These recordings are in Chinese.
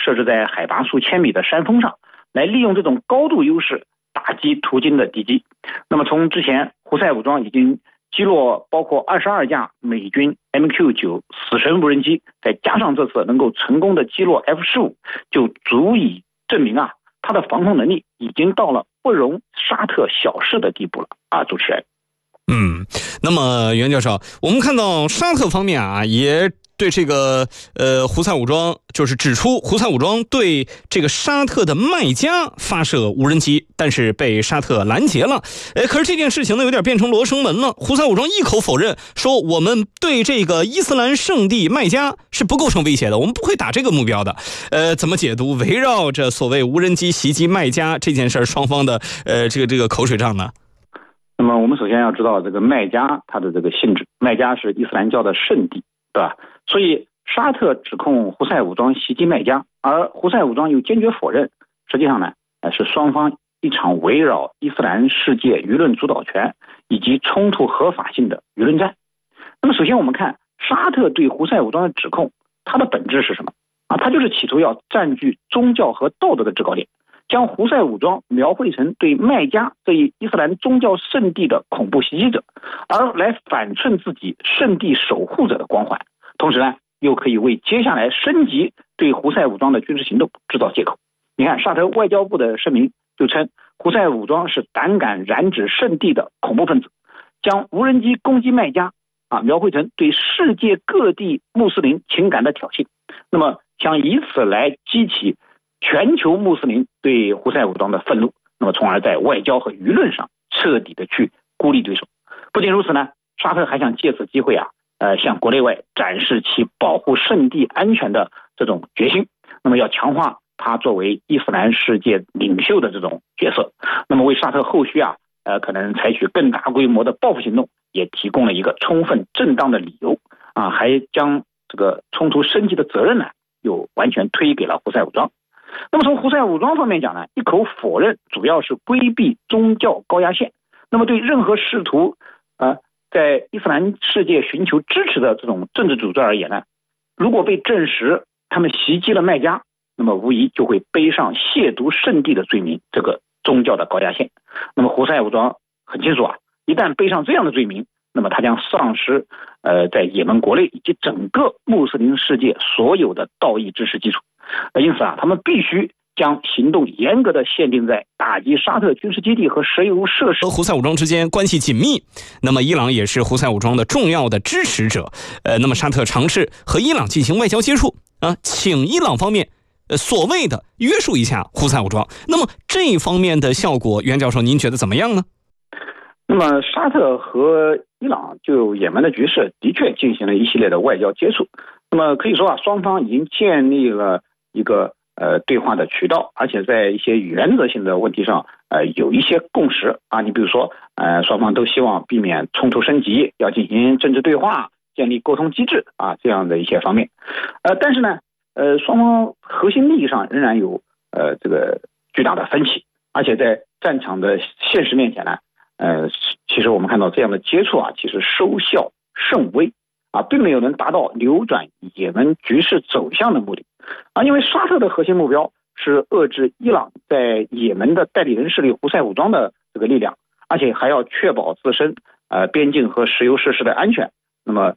设置在海拔数千米的山峰上，来利用这种高度优势打击途经的敌机。那么从之前胡塞武装已经击落包括22架美军 MQ-9 死神无人机，再加上这次能够成功的击落 F-15，就足以证明它的防空能力已经到了不容沙特小视的地步了主持人。 那么袁教授，我们看到沙特方面也对这个胡塞武装就是指出胡塞武装对这个沙特的麦加发射无人机，但是被沙特拦截了。可是这件事情呢有点变成罗生门了，胡塞武装一口否认，说我们对这个伊斯兰圣地麦加是不构成威胁的，我们不会打这个目标的。怎么解读围绕着所谓无人机袭击麦加这件事双方的这个口水仗呢？ 那么我们首先要知道这个麦加它的这个性质，麦加是伊斯兰教的圣地，对吧？所以沙特指控胡塞武装袭击麦加，而胡塞武装又坚决否认，实际上呢是双方一场围绕伊斯兰世界舆论主导权以及冲突合法性的舆论战。那么首先我们看沙特对胡塞武装的指控，它的本质是什么它就是企图要占据宗教和道德的制高点，将胡塞武装描绘成对麦加这一伊斯兰宗教圣地的恐怖袭击者，而来反衬自己圣地守护者的光环，同时呢又可以为接下来升级对胡塞武装的军事行动制造借口。你看沙特外交部的声明就称胡塞武装是胆敢染指圣地的恐怖分子，将无人机攻击麦加描绘成对世界各地穆斯林情感的挑衅，那么想以此来激起全球穆斯林对胡塞武装的愤怒，那么从而在外交和舆论上彻底的去孤立对手。不仅如此呢，沙特还想借此机会向国内外展示其保护圣地安全的这种决心，那么要强化他作为伊斯兰世界领袖的这种角色，那么为沙特后续可能采取更大规模的报复行动也提供了一个充分正当的理由还将这个冲突升级的责任呢又完全推给了胡塞武装。那么从胡塞武装方面讲呢，一口否认主要是规避宗教高压线，那么对任何试图在伊斯兰世界寻求支持的这种政治组织而言呢，如果被证实他们袭击了麦加，那么无疑就会背上亵渎圣地的罪名，这个宗教的高压线。那么胡塞武装很清楚一旦背上这样的罪名，那么他将丧失在也门国内以及整个穆斯林世界所有的道义支持基础。因此他们必须将行动严格的限定在打击沙特军事基地和石油设施。 和胡塞武装之间关系紧密，那么伊朗也是胡塞武装的重要的支持者。那么沙特尝试和伊朗进行外交接触请伊朗方面所谓的约束一下胡塞武装。那么这一方面的效果，袁教授您觉得怎么样呢？ 那么沙特和伊朗就也门的局势的确进行了一系列的外交接触，那么可以说双方已经建立了一个对话的渠道，而且在一些原则性的问题上有一些共识你比如说双方都希望避免冲突升级，要进行政治对话，建立沟通机制这样的一些方面。但是呢双方核心利益上仍然有这个巨大的分歧，而且在战场的现实面前呢其实我们看到这样的接触其实收效甚微并没有能达到扭转也门局势走向的目的因为沙特的核心目标是遏制伊朗在也门的代理人势力胡塞武装的这个力量，而且还要确保自身边境和石油设施的安全，那么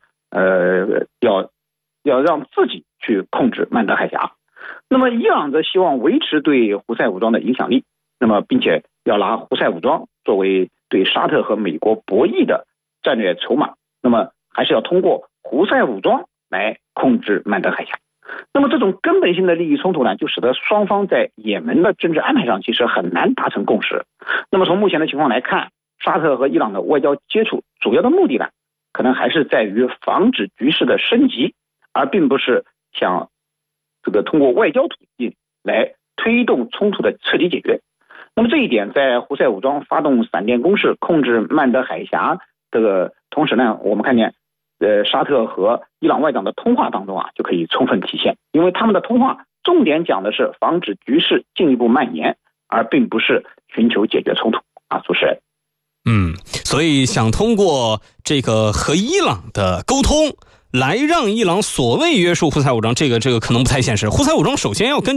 要让自己去控制曼德海峡。那么伊朗则希望维持对胡塞武装的影响力，那么并且要拿胡塞武装作为对沙特和美国博弈的战略筹码，那么还是要通过胡塞武装来控制曼德海峡。那么这种根本性的利益冲突呢，就使得双方在也门的政治安排上其实很难达成共识。那么从目前的情况来看，沙特和伊朗的外交接触主要的目的呢，可能还是在于防止局势的升级，而并不是想这个通过外交途径来推动冲突的彻底解决。那么这一点在胡塞武装发动闪电攻势控制曼德海峡这个同时呢，我们看见沙特和伊朗外长的通话当中就可以充分体现，因为他们的通话重点讲的是防止局势进一步蔓延，而并不是寻求解决冲突主持人。 所以想通过这个和伊朗的沟通来让伊朗所谓约束胡塞武装，这个可能不太现实。胡塞武装首先要跟